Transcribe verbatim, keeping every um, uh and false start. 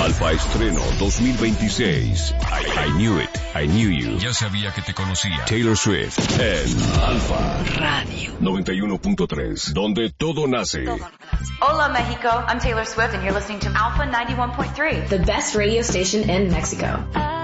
Alfa Estreno dos mil veintiséis. I, I Knew It, I Knew You. Ya sabía que te conocía. Taylor Swift en Alfa Radio noventa y uno punto tres, donde todo nace. Hola, Mexico. I'm Taylor Swift, and you're listening to Alpha ninety-one point three, the best radio station in Mexico.